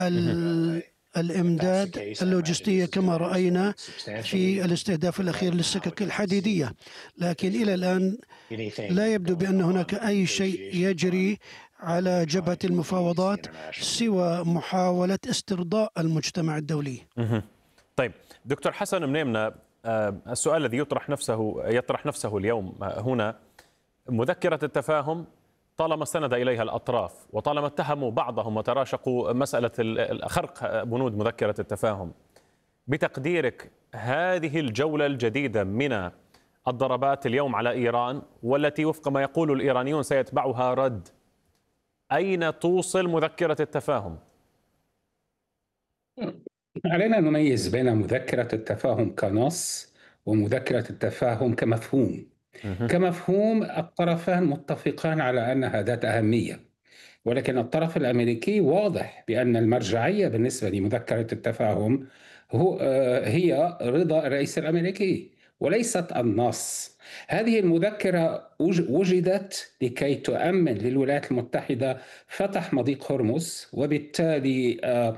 الإمداد اللوجستية كما رأينا في الاستهداف الأخير للسكك الحديدية، لكن إلى الآن لا يبدو بأن هناك أي شيء يجري على جبهة المفاوضات سوى محاولة استرضاء المجتمع الدولي. طيب دكتور حسن منيمنة، السؤال الذي يطرح نفسه اليوم هنا: مذكرة التفاهم طالما استند إليها الأطراف وطالما اتهموا بعضهم وتراشقوا مسألة خرق بنود مذكرة التفاهم، بتقديرك هذه الجولة الجديدة من الضربات اليوم على إيران، والتي وفق ما يقول الإيرانيون سيتبعها رد، أين توصل مذكرة التفاهم؟ علينا أن نميز بين مذكرة التفاهم كنص ومذكرة التفاهم كمفهوم. كمفهوم الطرفان متفقان على أنها ذات أهمية، ولكن الطرف الأمريكي واضح بأن المرجعية بالنسبة لمذكرة التفاهم هي رضا الرئيس الأمريكي وليست النص. هذه المذكرة وجدت لكي تؤمن للولايات المتحدة فتح مضيق هرمز، وبالتالي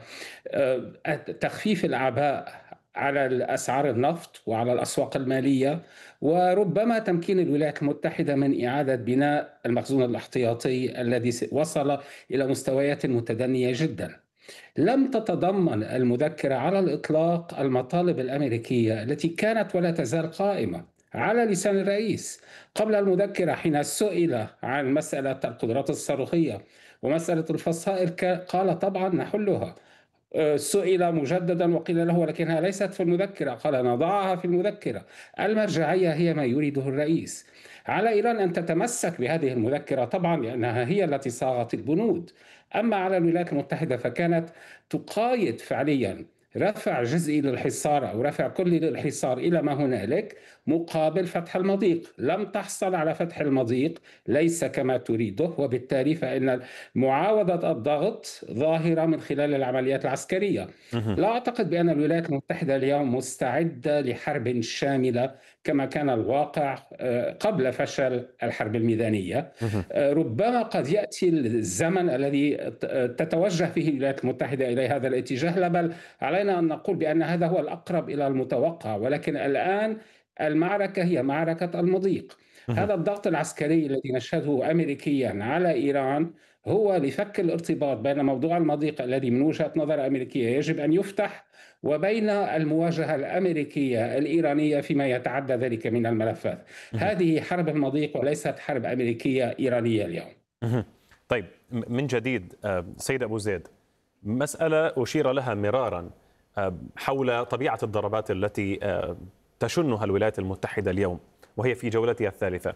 تخفيف الأعباء على الأسعار النفط وعلى الأسواق المالية، وربما تمكين الولايات المتحدة من إعادة بناء المخزون الاحتياطي الذي وصل إلى مستويات متدنية جدا. لم تتضمن المذكرة على الإطلاق المطالب الأمريكية التي كانت ولا تزال قائمة على لسان الرئيس. قبل المذكرة حين سئل عن مسألة القدرات الصاروخية ومسألة الفصائل قال طبعا نحلها. سئل مجددا وقيل له ولكنها ليست في المذكرة، قال نضعها في المذكرة. المرجعية هي ما يريده الرئيس. على إيران أن تتمسك بهذه المذكرة طبعا لأنها هي التي صاغت البنود. أما على الولايات المتحدة فكانت تقايد فعليا رفع جزئي للحصار أو رفع كلي للحصار إلى ما هنالك مقابل فتح المضيق. لم تحصل على فتح المضيق، ليس كما تريده، وبالتالي فإن معاودة الضغط ظاهرة من خلال العمليات العسكرية. لا أعتقد بأن الولايات المتحدة اليوم مستعدة لحرب شاملة كما كان الواقع قبل فشل الحرب الميدانية. ربما قد يأتي الزمن الذي تتوجه فيه الولايات المتحدة إلى هذا الاتجاه، لا بل علينا أن نقول بأن هذا هو الأقرب إلى المتوقع، ولكن الآن المعركة هي معركة المضيق. هذا الضغط العسكري الذي نشهده أمريكيا على إيران هو لفك الارتباط بين موضوع المضيق الذي من وجهة نظر أمريكية يجب أن يفتح وبين المواجهة الأمريكية الإيرانية فيما يتعدى ذلك من الملفات. هذه حرب المضيق وليست حرب أمريكية إيرانية اليوم. طيب من جديد سيد أبو زيد، مسألة أشير لها مرارا حول طبيعة الضربات التي تشنها الولايات المتحدة اليوم وهي في جولتها الثالثة.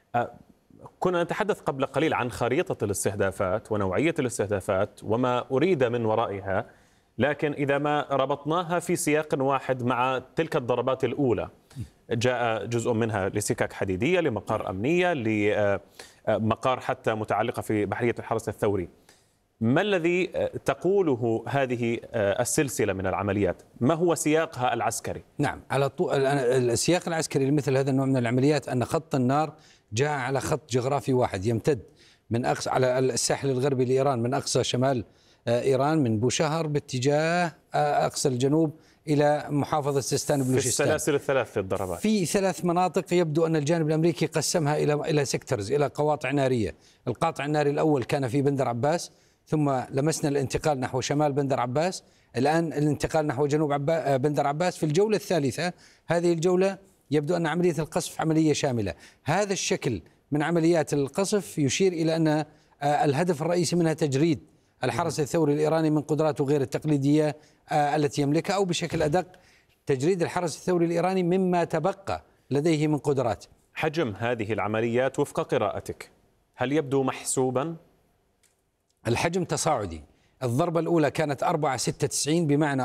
كنا نتحدث قبل قليل عن خريطة الاستهدافات ونوعية الاستهدافات وما أريد من ورائها، لكن إذا ما ربطناها في سياق واحد مع تلك الضربات الأولى، جاء جزء منها لسكك حديدية، لمقار أمنية، لمقار حتى متعلقة في بحرية الحرس الثوري. ما الذي تقوله هذه السلسلة من العمليات؟ ما هو سياقها العسكري؟ نعم، على السياق العسكري لمثل هذا النوع من العمليات أن خط النار جاء على خط جغرافي واحد يمتد من أقصى على الساحل الغربي لإيران، من أقصى شمال إيران من بوشهر باتجاه أقصى الجنوب إلى محافظة سيستان بلوشستان. في السلاسل الثلاث في الضربات في 3 مناطق يبدو أن الجانب الأمريكي قسمها إلى سيكتورز، إلى قواطع نارية. القاطع الناري الأول كان في بندر عباس، ثم لمسنا الانتقال نحو شمال بندر عباس، الآن الانتقال نحو جنوب بندر عباس. في الجولة الثالثة هذه الجولة يبدو أن عملية القصف عملية شاملة. هذا الشكل من عمليات القصف يشير إلى أن الهدف الرئيسي منها تجريد الحرس الثوري الإيراني من قدراته غير التقليدية التي يملكها، أو بشكل أدق تجريد الحرس الثوري الإيراني مما تبقى لديه من قدرات. حجم هذه العمليات وفق قراءتك هل يبدو محسوبا؟ الحجم تصاعدي. الضربة الأولى كانت 4-6-90 بمعنى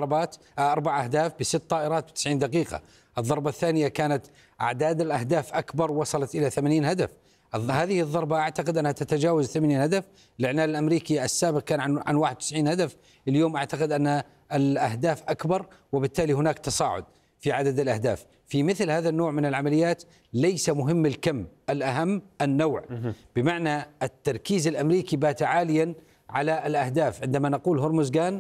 4 أهداف ب6 طائرات ب90 دقيقة. الضربة الثانية كانت أعداد الأهداف أكبر، وصلت إلى 80 هدف. هذه الضربة أعتقد أنها تتجاوز 80 هدف. الإعلان الأمريكي السابق كان عن 91 هدف، اليوم أعتقد أن الأهداف أكبر، وبالتالي هناك تصاعد في عدد الأهداف. في مثل هذا النوع من العمليات ليس مهم الكم، الأهم النوع، بمعنى التركيز الأمريكي بات عاليا على الأهداف. عندما نقول هرمزغان